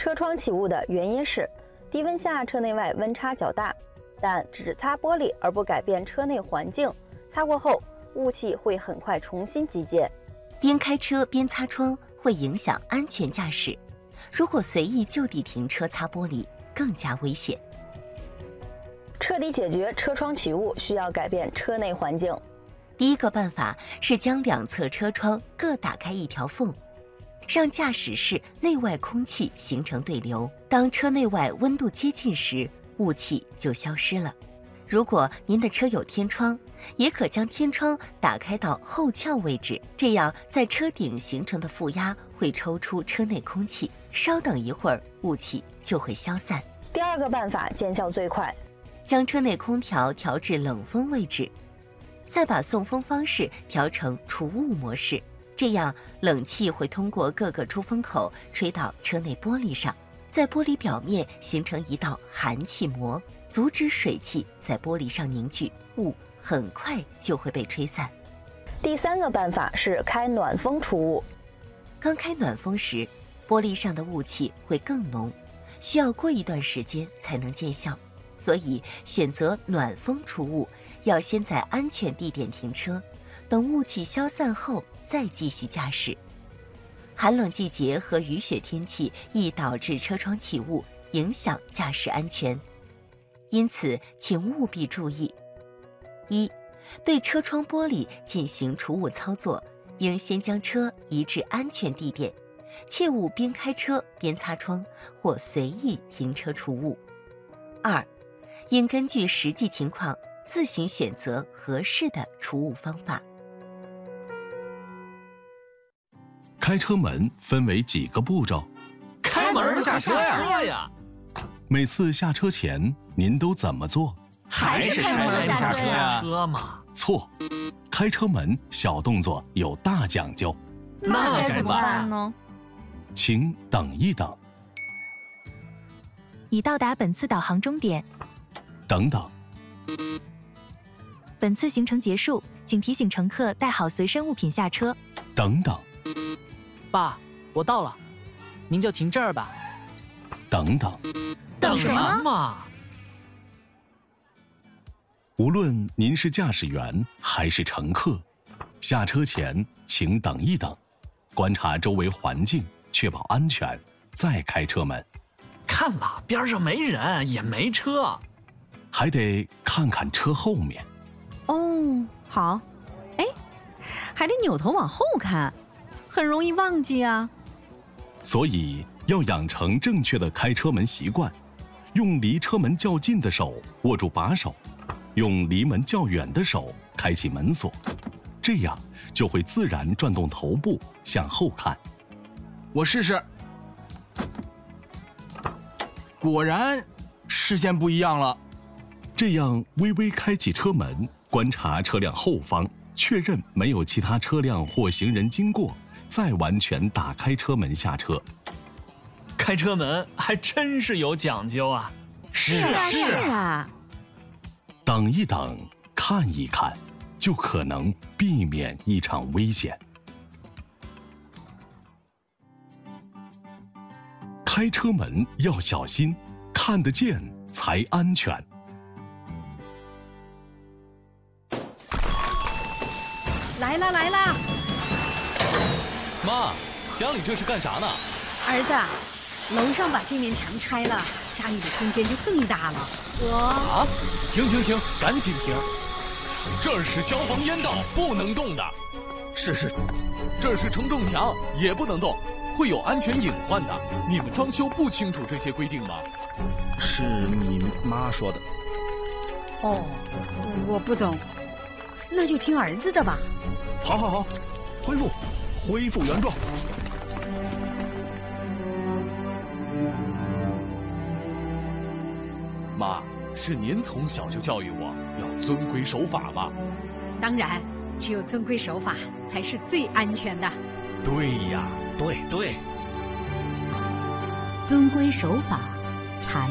车窗起雾的原因是，低温下车内外温差较大，但只擦玻璃而不改变车内环境，擦过后雾气会很快重新集结。 边开车边擦窗会影响安全驾驶，如果随意就地停车擦玻璃，更加危险。 彻底解决车窗起雾，需要改变车内环境。 第一个办法是将两侧车窗各打开一条缝，让驾驶室内外空气形成对流。当车内外温度接近时，雾气就消失了。如果您的车有天窗，也可将天窗打开到后壳位置，这样在车顶形成的负压会抽出车内空气，稍等一会儿，雾气就会消散。 第二个办法见效最快， 将车内空调调至冷风位置，再把送风方式调成除雾模式，这样冷气会通过各个出风口吹到车内玻璃上，在玻璃表面形成一道寒气膜，阻止水汽在玻璃上凝聚，雾很快就会被吹散。 第三个办法是开暖风除雾。 刚开暖风时，玻璃上的雾气会更浓，需要过一段时间才能见效，所以选择暖风除雾要先在安全地点停车，等雾气消散后再继续驾驶。寒冷季节和雨雪天气易导致车窗起雾，影响驾驶安全，因此请务必注意：一、对车窗玻璃进行除雾操作，应先将车移至安全地点，切勿边开车边擦窗或随意停车除雾。二、应根据实际情况自行选择合适的除雾方法。 开车门分为几个步骤？ 开门下车呀！ 每次下车前您都怎么做？ 还是开门下车嘛？ 错，开车门小动作有大讲究。 那该怎么办呢？ 请等一等。 已到达本次导航终点。 等等。 本次行程结束，请提醒乘客带好随身物品下车。 等等。 爸，我到了，您就停这儿吧。 等等。 等什么？ 无论您是驾驶员还是乘客，下车前请等一等，观察周围环境，确保安全，再开车门。 看了，边上没人，也没车， 还得看看车后面。 哦，好。哎，还得扭头往后看，很容易忘记啊。 所以要养成正确的开车门习惯，用离车门较近的手握住把手，用离门较远的手开启门锁，这样就会自然转动头部向后看。 我试试。果然视线不一样了。 这样微微开启车门，观察车辆后方，确认没有其他车辆或行人经过，再完全打开车门下车。 开车门还真是有讲究啊！ 是啊。 等一等，看一看，就可能避免一场危险。开车门要小心，看得见才安全。 来啦！ 妈，家里这是干啥呢？ 儿子，楼上把这面墙拆了，家里的空间就更大了。 啊！停！赶紧停！这是消防烟道，不能动的。 是， 这是承重墙，也不能动，会有安全隐患的。你们装修不清楚这些规定吗？ 是你妈说的。 哦，我不懂，那就听儿子的吧。 好，恢复原状。 妈，是您从小就教育我要遵规守法吧？ 当然，只有遵规守法才是最安全的。 对呀， 对， 遵规守法才